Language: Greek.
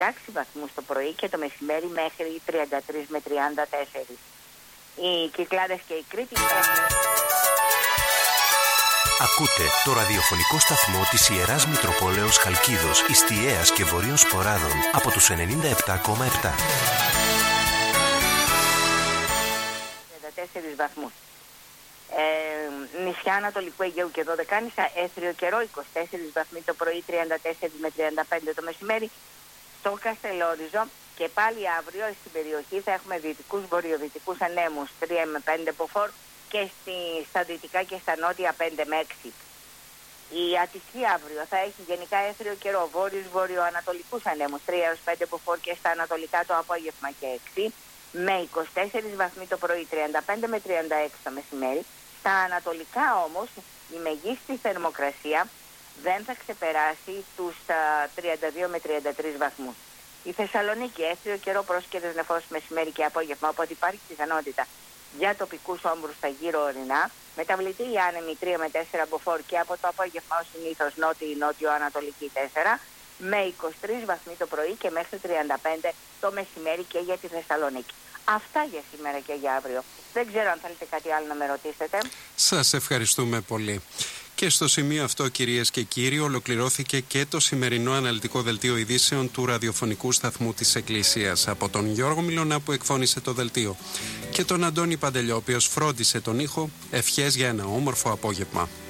βαθμούς το πρωί και το μεσημέρι μέχρι 33 με 34. Οι Κυκλάδες και η Κρήτη. Ακούτε το ραδιοφωνικό σταθμό της Ιεράς Μητροπόλεως Χαλκίδος, Ιστιαίας και Βορείων Σποράδων από τους 97,7. 34 βαθμούς. Νησιά Ανατολικού Αιγαίου και Δωδεκάνησα, έθριο καιρό, 24 βαθμοί το πρωί, 34 με 35 το μεσημέρι. Στο Καστελόριζο και πάλι αύριο στην περιοχή θα έχουμε δυτικούς βορειοδυτικούς ανέμους 3 με 5 μποφόρ και στα δυτικά και στα νότια 5 με 6. Η Αττική αύριο θα έχει γενικά έθριο καιρό, βόρειους βορειοανατολικούς ανέμους 3 έως 5 μποφόρ και στα ανατολικά το απόγευμα και 6 με 24 βαθμοί το πρωί, 35 με 36 το μεσημέρι. Στα ανατολικά όμως η μεγίστη θερμοκρασία δεν θα ξεπεράσει τους 32 με 33 βαθμούς. Η Θεσσαλονίκη, έθριο καιρό, πρόσκαιρες νεφώσεις μεσημέρι και απόγευμα, οπότε υπάρχει πιθανότητα για τοπικούς όμβρους στα γύρω ορεινά. Μεταβλητή η άνεμη 3 με 4 μποφόρ και από το απόγευμα ως συνήθως νότιο-ανατολική 4 με 23 βαθμοί το πρωί και μέχρι 35 το μεσημέρι και για τη Θεσσαλονίκη. Αυτά για σήμερα και για αύριο. Δεν ξέρω αν θέλετε κάτι άλλο να με ρωτήσετε. Σας ευχαριστούμε πολύ. Και στο σημείο αυτό, κυρίες και κύριοι, ολοκληρώθηκε και το σημερινό αναλυτικό δελτίο ειδήσεων του ραδιοφωνικού σταθμού της Εκκλησίας. Από τον Γιώργο Μιλωνά που εκφώνησε το δελτίο και τον Αντώνη Παντελιό, ο οποίος φρόντισε τον ήχο. Ευχές για ένα όμορφο απόγευμα.